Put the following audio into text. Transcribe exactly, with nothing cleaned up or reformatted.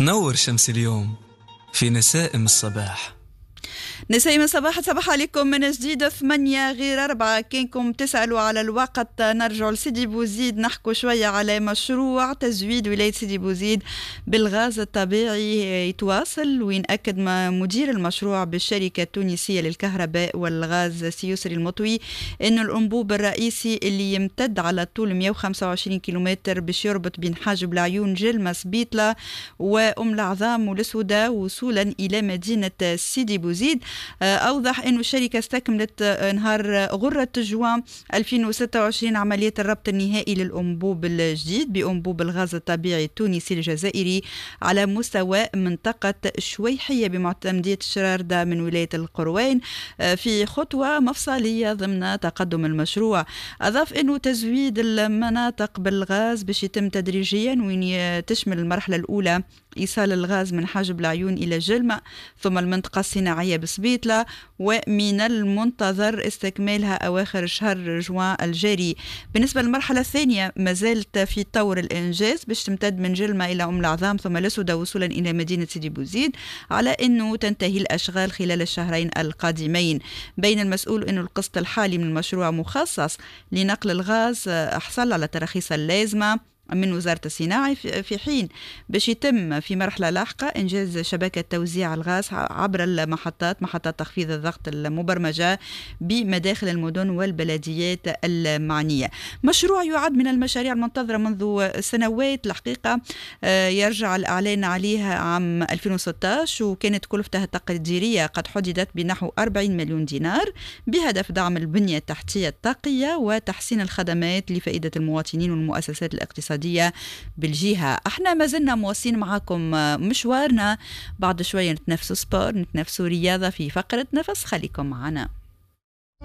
تنور شمس اليوم في نسائم الصباح. نسائم الصباح، صباح عليكم من جديد. ثمانية غير أربعة. كينكم تسألوا على الوقت نرجع لسيدي بوزيد نحكوا شوية على مشروع تزويد ولاية سيدي بوزيد بالغاز الطبيعي يتواصل، وين أكد مدير المشروع بالشركة التونسية للكهرباء والغاز سيسري المطوي إنه الأنبوب الرئيسي اللي يمتد على طول مئة وخمسة وعشرين كيلومتر باش يربط بين حاجب العيون جلمس بيطلة وأم العظام والسوداء وصولا إلى مدينة سيدي بوزيد. أوضح أن الشركة استكملت نهار غرة جوان ألفين وستة وعشرين عملية الربط النهائي للأنبوب الجديد بأنبوب الغاز الطبيعي التونسي الجزائري على مستوى منطقة شويحية بمعتمدية الشراردة من ولاية القروين في خطوة مفصلية ضمن تقدم المشروع. أضاف أنه تزويد المناطق بالغاز باش يتم تدريجيا، وين تشمل المرحلة الأولى إيصال الغاز من حاجب العيون إلى جلمة، ثم المنطقة الصناعية بسبيطلة، ومن المنتظر استكمالها أواخر شهر جوان الجاري. بالنسبة للمرحلة الثانية ما زالت في طور الإنجاز باش تمتد من جلمة إلى أم العظام ثم لسودة وصولا إلى مدينة سيدي بوزيد، على أنه تنتهي الأشغال خلال الشهرين القادمين. بين المسؤول أنه القسط الحالي من المشروع مخصص لنقل الغاز حصل على التراخيص اللازمة من وزارة الصناعة، في حين باش يتم في مرحلة لاحقة إنجاز شبكة توزيع الغاز عبر المحطات محطات تخفيض الضغط المبرمجة بمداخل المدن والبلديات المعنية. مشروع يعد من المشاريع المنتظرة منذ سنوات الحقيقة، يرجع الإعلان عليها عام ألفين وستة عشر، وكانت كلفته التقديرية قد حددت بنحو أربعين مليون دينار بهدف دعم البنية التحتية الطاقية وتحسين الخدمات لفائدة المواطنين والمؤسسات الاقتصادية بالجهة. احنا ما زلنا مواصلين معاكم مشوارنا، بعد شوية نتنافسوا سبور، نتنافسوا رياضة في فقرة نفس، خليكم معنا.